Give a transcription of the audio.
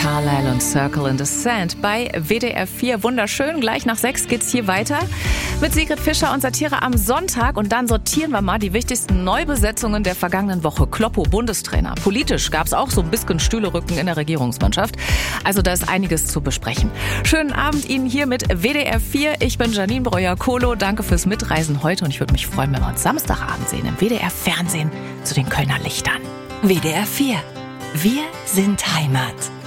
Carlyle und Circle in the Sand bei WDR 4. Wunderschön, gleich nach 6 geht's hier weiter mit Sigrid Fischer und Satire am Sonntag. Und dann sortieren wir mal die wichtigsten Neubesetzungen der vergangenen Woche. Kloppo, Bundestrainer. Politisch gab's auch so ein bisschen Stühlerücken in der Regierungsmannschaft. Also da ist einiges zu besprechen. Schönen Abend Ihnen hier mit WDR 4. Ich bin Janine Breuer-Kohlo. Danke fürs Mitreisen heute und ich würde mich freuen, wenn wir uns Samstagabend sehen im WDR Fernsehen zu den Kölner Lichtern. WDR 4. Wir sind Heimat.